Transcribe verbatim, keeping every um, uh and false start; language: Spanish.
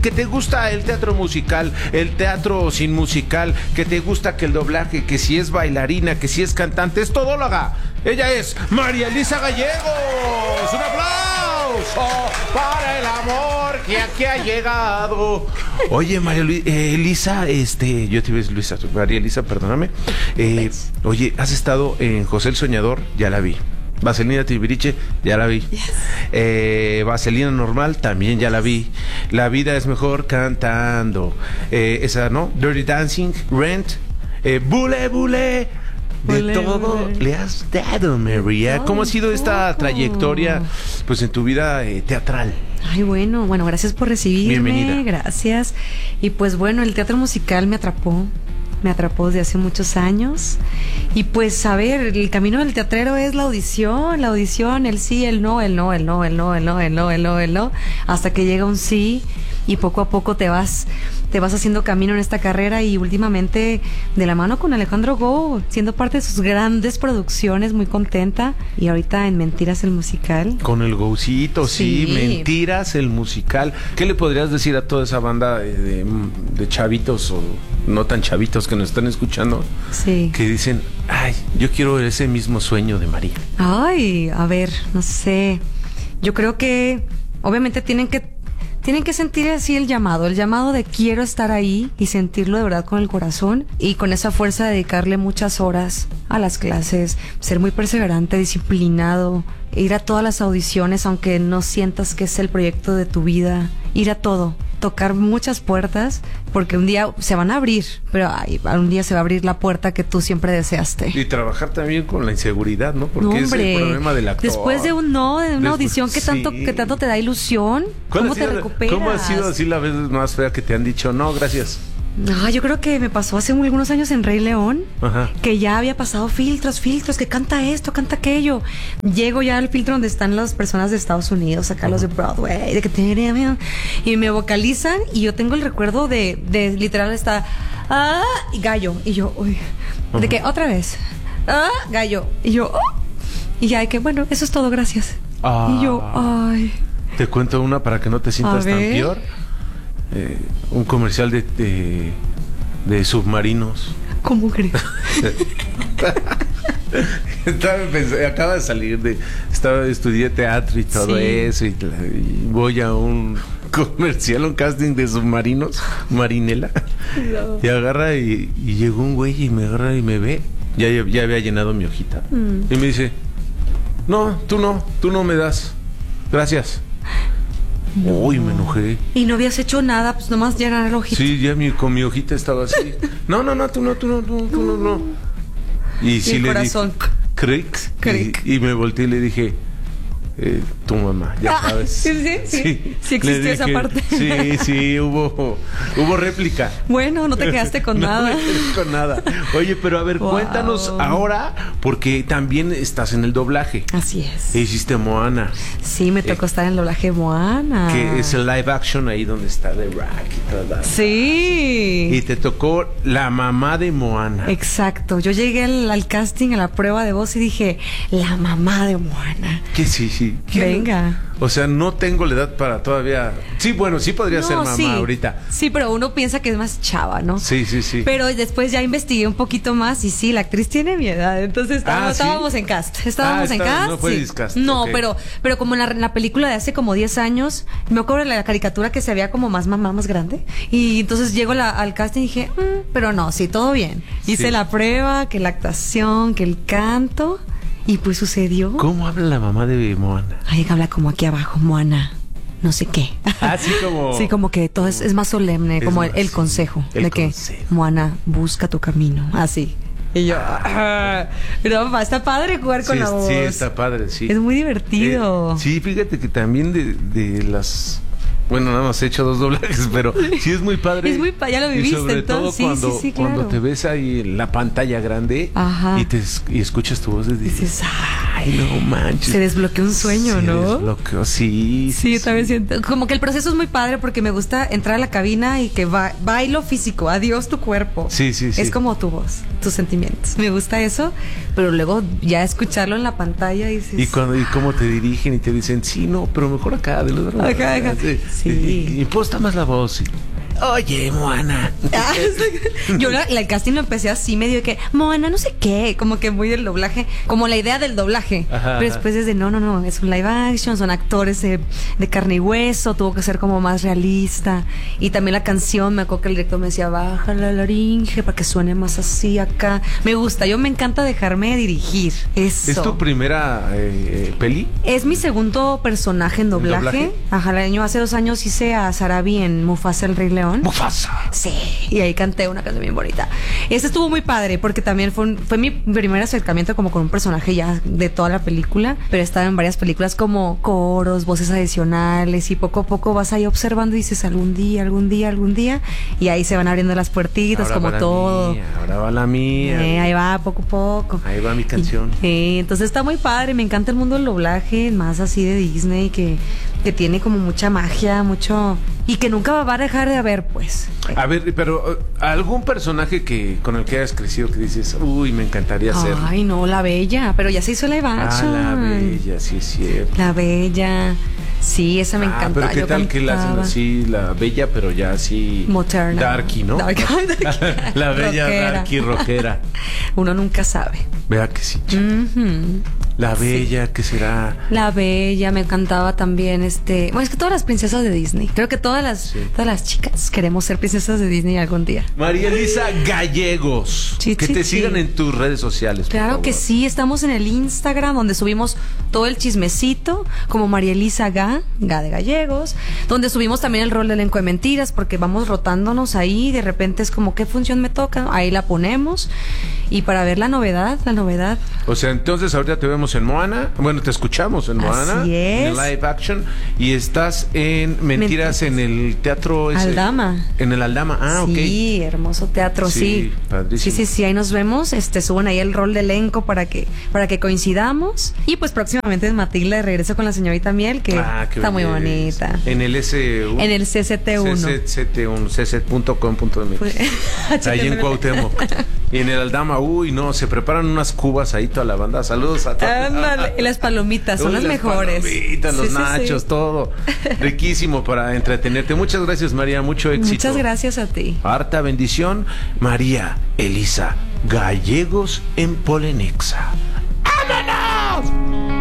Que te gusta el teatro musical, el teatro sin musical, que te gusta que el doblaje, que si es bailarina, que si es cantante, es todóloga. Ella es María Elisa Gallegos. ¡Un aplauso para el amor que aquí ha llegado! Oye, María Lu- eh, Elisa, este, yo te ves Luisa, María Elisa, perdóname. Eh, oye, ¿has estado en José el Soñador? Ya la vi. Vaselina Timbiriche, ya la vi. Yes. Eh, Vaselina Normal, también ya la vi. La vida es mejor cantando. Eh, esa, ¿no? Dirty Dancing, Rent, eh, Bule Bule. De bule, todo bule. Le has dado, María. Oh, ¿cómo ha sido esta poco. trayectoria, pues, en tu vida eh, teatral? Ay, bueno, bueno, gracias por recibirme. Bienvenida. Gracias. Y pues bueno, el teatro musical me atrapó. Me atrapó desde hace muchos años. Y pues, a ver, el camino del teatrero es la audición, la audición, el sí, el no, el no, el no, el no, el no, el no, el no, el no, hasta que llega un sí y poco a poco te vas, te vas haciendo camino en esta carrera y últimamente de la mano con Alejandro Go, siendo parte de sus grandes producciones, muy contenta. Y ahorita en Mentiras el musical. Con el Goucito, sí. sí, Mentiras el musical. ¿Qué le podrías decir a toda esa banda de, de, de chavitos o no tan chavitos que nos están escuchando? Sí. Que dicen, ay, yo quiero ese mismo sueño de María. Ay, a ver, no sé. Yo creo que obviamente tienen que Tienen que sentir así el llamado, el llamado de quiero estar ahí y sentirlo de verdad con el corazón y con esa fuerza de dedicarle muchas horas a las clases, ser muy perseverante, disciplinado, ir a todas las audiciones aunque no sientas que es el proyecto de tu vida, ir a todo, tocar muchas puertas porque un día se van a abrir, pero ay, un día se va a abrir la puerta que tú siempre deseaste. Y trabajar también con la inseguridad, ¿no? Porque no, hombre, es el problema del actor. Después de un no, de una Después, audición que tanto, sí. que tanto te da ilusión, ¿cómo te recuperas? ¿Cómo ha sido así la vez más fea que te han dicho, no, gracias? No, yo creo que me pasó hace algunos años en Rey León. Ajá. Que ya había pasado filtros, filtros, que canta esto, canta aquello. Llego ya al filtro donde están las personas de Estados Unidos, acá uh-huh. los de Broadway, de que te... y me vocalizan y yo tengo el recuerdo de, de literal está ah, y gallo, y yo, uy, uh-huh. de que otra vez, ah, gallo, y yo, oh, y ya, que bueno, eso es todo, gracias. Ah, y yo, ay. Te cuento una para que no te sientas tan peor. Eh, un comercial de, de, de submarinos. ¿Cómo crees? estaba, pensé, acaba de salir de estaba estudié teatro y todo sí. eso y, y voy a un comercial, un casting de submarinos, Marinela, no. y agarra y, y llegó un güey y me agarra y me ve, ya, ya había llenado mi hojita mm. y me dice, no, tú no, tú no me das, gracias. No. Uy, me enojé. Y no habías hecho nada, pues nomás llenar la hojita. Sí, ya mi, con mi hojita estaba así. No, no, no, tú no, tú no, tú, tú no, no. Y, y sí el le corazón. dije, crick, crick. Y, y me volteé y le dije, eh, tu mamá, ya ah, sabes. Sí, sí, sí. Sí, sí existió dije, esa parte. Sí, sí, hubo, hubo réplica. Bueno, no te quedaste con no nada. No me quedé con nada. Oye, pero a ver, wow. cuéntanos ahora, porque también estás en el doblaje. Así es. Hiciste Moana. Sí, me tocó eh, estar en el doblaje Moana. Que es el live action ahí donde está The Rock y toda. Sí. Y te tocó la mamá de Moana. Exacto. Yo llegué al, al casting, a la prueba de voz y dije, la mamá de Moana. Que sí, sí. Venga. O sea, no tengo la edad para todavía. Sí, bueno, sí podría no, ser mamá sí. ahorita. Sí, pero uno piensa que es más chava, ¿no? Sí, sí, sí. Pero después ya investigué un poquito más y sí, la actriz tiene mi edad. Entonces estábamos, ah, ¿sí? estábamos en cast. Estábamos ah, en está, cast. No fue sí. discast. No, okay. pero, pero como en la, en la película de hace como diez años, me acuerdo de la caricatura que se veía como más mamá, más grande. Y entonces llego la, al casting y dije, mm, pero no, sí, todo bien. Hice sí. la prueba, que la actuación, que el canto. Y pues sucedió. ¿Cómo habla la mamá de Moana? Ay, habla como aquí abajo, Moana. No sé qué. Así como. Sí, como que todo es, es más solemne, es como más, el, el consejo. El de consejo. Que, Moana, busca tu camino. Así. Y yo, ah, pero papá, está padre jugar con sí, la voz. Sí, está padre, sí. Es muy divertido. Eh, sí, fíjate que también de, de las. Bueno, nada más he hecho dos doblajes, pero sí es muy padre. Es muy padre, ya lo viviste. Y sobre entonces, todo cuando, sí, sí, sí, claro. cuando te ves ahí en la pantalla grande. Ajá. Y, te, y escuchas tu voz y dices, dices, ay, Ay, no manches. Se desbloqueó un sueño, Se ¿no? desbloqueó, sí. Sí, yo también siento. Como que el proceso es muy padre porque me gusta entrar a la cabina y que va, bailo físico, adiós tu cuerpo. Sí, sí, sí. Es como tu voz, tus sentimientos. Me gusta eso, pero luego ya escucharlo en la pantalla y dices, Y cuando y cómo te dirigen y te dicen, sí, no, pero mejor acá, de los Acá, acá. Sí. Sí. Y, y imposta más la voz. Sí. Oye, Moana. Ah, sí. Yo la, la- el casting lo empecé así medio de que Moana no sé qué, como que muy del doblaje, como la idea del doblaje. Ajá, Pero después desde no, no, no, es un live action, son actores de, de carne y hueso, tuvo que ser como más realista. Y también la canción, me acuerdo que el director me decía, baja la laringe para que suene más así acá. Me gusta, yo me encanta dejarme dirigir. Eso. ¿Es tu primera eh, peli? Es mi segundo personaje en doblaje. doblaje? Ajá, el año, hace dos años hice a Sarabi en Mufasa el Rey León. Mufasa. Sí, y ahí canté una canción bien bonita. Este estuvo muy padre porque también fue, un- fue mi primer acercamiento como con un personaje ya de toda la película, pero estaba en varias películas como coros, voces adicionales y poco a poco vas ahí observando y dices algún día, algún día, algún día y ahí se van abriendo las puertitas Ahora como va la todo. mía, ahora va la mía. Eh, ahí va, poco a poco. Ahí va mi canción. Sí, entonces está muy padre, me encanta el mundo del doblaje, más así de Disney, que, que tiene como mucha magia, mucho... Y que nunca va a dejar de haber, pues. A ver, pero uh, algún personaje que con el que hayas crecido que dices, uy, me encantaría ser. Ay, no, la Bella, pero ya se hizo live Ah, action. la Bella, sí es cierto. La Bella. Sí, esa me Ah, encanta. pero qué Yo tal que la hacen cantaba. así, la Bella, pero ya así. Moderna. Darky, ¿no? Dark- La Bella Rockera. Darky rockera. Uno nunca sabe. Vea que sí. chico. Ujú. La Bella, ¿qué será? La Bella, me encantaba también este... Bueno, es que todas las princesas de Disney. Creo que todas las, Sí. todas las chicas queremos ser princesas de Disney algún día. María Elisa Gallegos. Sí, que sí, te sí. sigan en tus redes sociales. por Claro favor. que sí, estamos en el Instagram donde subimos todo el chismecito, como María Elisa Ga, Ga de Gallegos, donde subimos también el rol de elenco de mentiras, porque vamos rotándonos ahí, de repente es como, ¿qué función me toca? Ahí la ponemos, y para ver la novedad, la novedad. O sea, entonces ahorita te vemos en Moana. Bueno, te escuchamos en Así Moana. En el es. live action. Y estás en Mentiras Mentiras. en el teatro. ese- Aldama. En el Aldama. Ah, ok. Sí, hermoso teatro, Sí, sí. padrísimo. Sí, sí, sí, ahí nos vemos, este, suben ahí el rol de elenco para que, para que coincidamos. Y pues próximamente en Matilda de regreso con la señorita Miel, que Ah, qué está muy belleza. bonita. En el S uno. En el C C T uno. C C T uno, c c punto com punto m x. Pues, Ahí en Cuauhtémoc. Y en el Aldama, uy, no, se preparan unas cubas ahí toda la banda. Saludos a todos. Ándale, y las palomitas son Uy, las mejores. Palomitas, los Sí, sí, nachos, sí. todo. Riquísimo para entretenerte. Muchas gracias, María. Mucho éxito. Muchas gracias a ti. Harta bendición. María Elisa Gallegos en Polenexa. ¡Vámonos!